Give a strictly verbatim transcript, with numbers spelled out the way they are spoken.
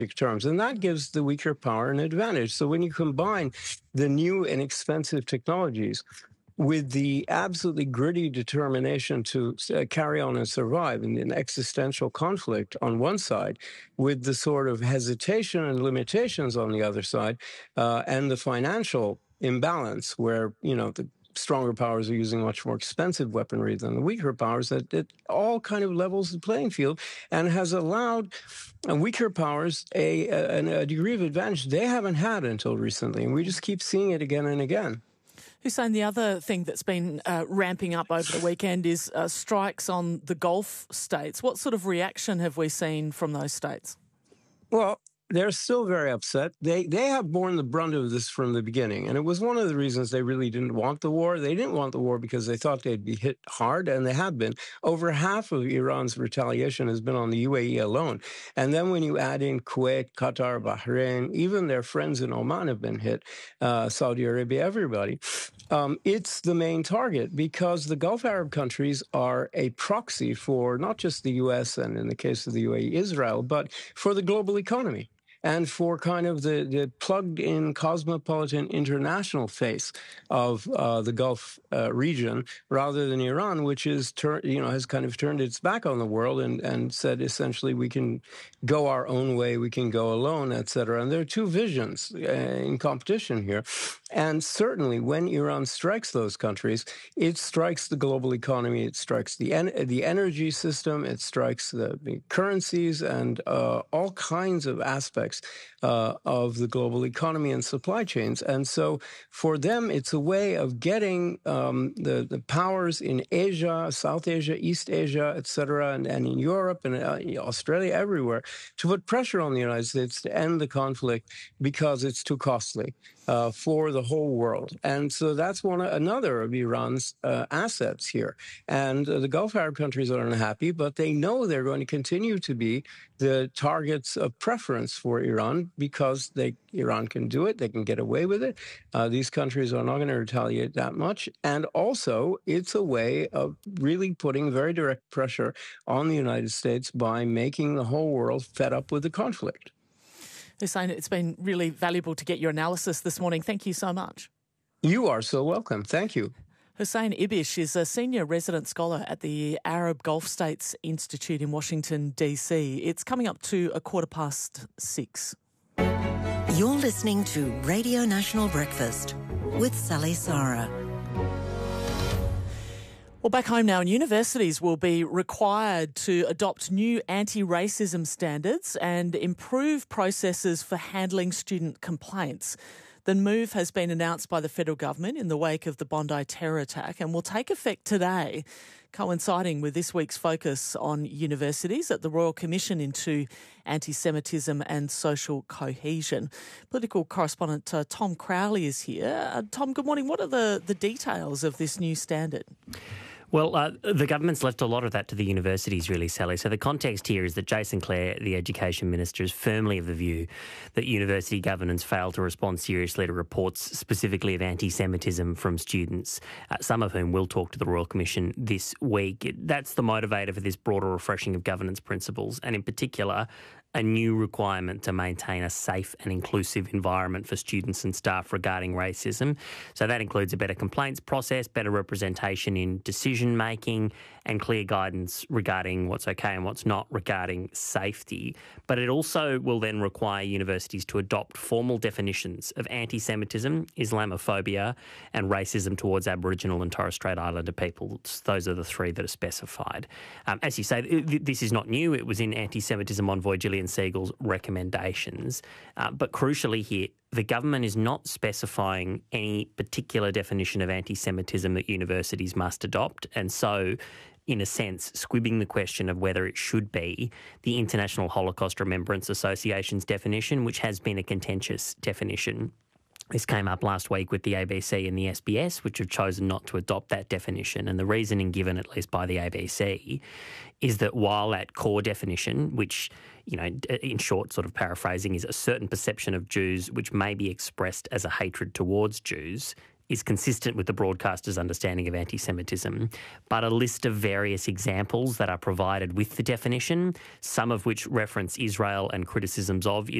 terms, and that gives the weaker power an advantage. So when you combine the new and expensive technologies with the absolutely gritty determination to uh, carry on and survive in an existential conflict on one side, with the sort of hesitation and limitations on the other side, uh, and the financial imbalance where, you know, the stronger powers are using much more expensive weaponry than the weaker powers, that it all kind of levels the playing field and has allowed uh, weaker powers a, a, a degree of advantage they haven't had until recently. And we just keep seeing it again and again. Hussein, the other thing that's been uh, ramping up over the weekend is uh, strikes on the Gulf states. What sort of reaction have we seen from those states? Well, they're still very upset. They they have borne the brunt of this from the beginning. And it was one of the reasons they really didn't want the war. They didn't want the war because they thought they'd be hit hard, and they have been. Over half of Iran's retaliation has been on the U A E alone. And then when you add in Kuwait, Qatar, Bahrain, even their friends in Oman have been hit, uh, Saudi Arabia, everybody. Um, it's the main target because the Gulf Arab countries are a proxy for not just the U S and, in the case of the U A E, Israel, but for the global economy and for kind of the, the plugged-in cosmopolitan international face of uh, the Gulf uh, region, rather than Iran, which is tur- you know has kind of turned its back on the world and, and said essentially we can go our own way, we can go alone, et cetera. And there are two visions uh, in competition here. And certainly when Iran strikes those countries, it strikes the global economy, it strikes the en- the energy system, it strikes the, the currencies and uh, all kinds of aspects Uh, of the global economy and supply chains. And so for them, it's a way of getting um, the, the powers in Asia, South Asia, East Asia, et cetera, and, and in Europe and uh, Australia, everywhere, to put pressure on the United States to end the conflict because it's too costly uh, for the whole world. And so that's one another of Iran's uh, assets here. And uh, the Gulf Arab countries are unhappy, but they know they're going to continue to be the targets of preference for Iran because they Iran can do it, they can get away with it. Uh, these countries are not going to retaliate that much. And also, it's a way of really putting very direct pressure on the United States by making the whole world fed up with the conflict. Hussein, it's been really valuable to get your analysis this morning. Thank you so much. You are so welcome. Thank you. Hussein Ibish is a senior resident scholar at the Arab Gulf States Institute in Washington, D C. It's coming up to a quarter past six. You're listening to Radio National Breakfast with Sally Sarah. Well, back home now, and universities will be required to adopt new anti-racism standards and improve processes for handling student complaints. The move has been announced by the federal government in the wake of the Bondi terror attack and will take effect today, coinciding with this week's focus on universities at the Royal Commission into Anti-Semitism and Social Cohesion. Political correspondent uh, Tom Crowley is here. Uh, Tom, good morning. What are the, the details of this new standard? Well, uh, the government's left a lot of that to the universities, really, Sally. So the context here is that Jason Clare, the Education Minister, is firmly of the view that university governance failed to respond seriously to reports specifically of anti-Semitism from students, uh, some of whom will talk to the Royal Commission this week. It, that's the motivator for this broader refreshing of governance principles, and in particular, a new requirement to maintain a safe and inclusive environment for students and staff regarding racism. So that includes a better complaints process, better representation in decision-making, and clear guidance regarding what's okay and what's not regarding safety. But it also will then require universities to adopt formal definitions of anti-Semitism, Islamophobia, and racism towards Aboriginal and Torres Strait Islander peoples. Those are the three that are specified. Um, as you say, this is not new. It was in Anti-Semitism Envoy Gillian Siegel's recommendations. Uh, but crucially here, the government is not specifying any particular definition of anti-Semitism that universities must adopt, and so, in a sense, squibbing the question of whether it should be the International Holocaust Remembrance Association's definition, which has been a contentious definition. This came up last week with the A B C and the S B S, which have chosen not to adopt that definition. And the reasoning given, at least by the A B C, is that while that core definition, which, you know, in short, sort of paraphrasing, is a certain perception of Jews which may be expressed as a hatred towards Jews, is consistent with the broadcaster's understanding of anti-Semitism, but a list of various examples that are provided with the definition, some of which reference Israel and criticisms of